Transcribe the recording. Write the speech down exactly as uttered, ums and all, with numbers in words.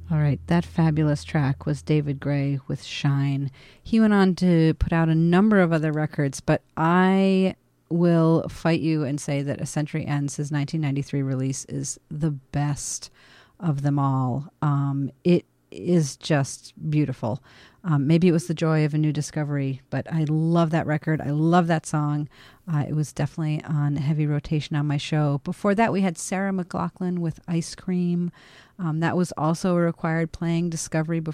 All right, that fabulous track was David Gray with Shine. He went on to put out a number of other records, but I will fight you and say that A Century Ends, his nineteen ninety-three release, is the best of them all. Um, it is just beautiful. Um, maybe it was the joy of a new discovery, but I love that record. I love that song. Uh, it was definitely on heavy rotation on my show. Before that, we had Sarah McLachlan with Ice Cream. Um, that was also a required playing discovery